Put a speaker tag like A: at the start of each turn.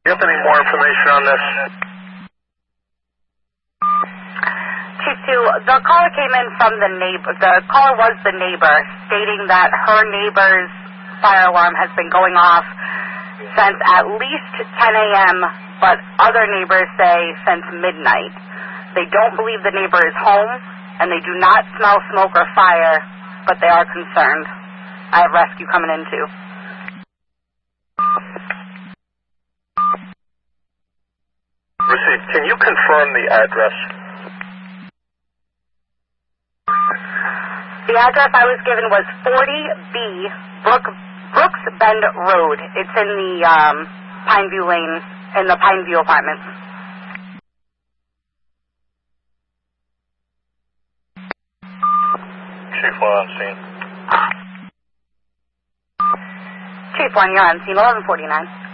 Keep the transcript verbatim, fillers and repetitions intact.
A: you have any more information on this?
B: Chief two, the caller came in from the neighbor. The caller was the neighbor, stating that her neighbor's fire alarm has been going off since at least ten a.m., but other neighbors say since midnight. They don't believe the neighbor is home, and they do not smell smoke or fire, but they are concerned. I have rescue coming in too.
A: Received. Can you confirm the address?
B: The address I was given was forty B Brook, Brooks Bend Road. It's in the um, Pineview Lane, in the Pineview apartments.
A: Chief one on scene.
B: Chief one, you're on scene, eleven forty-nine.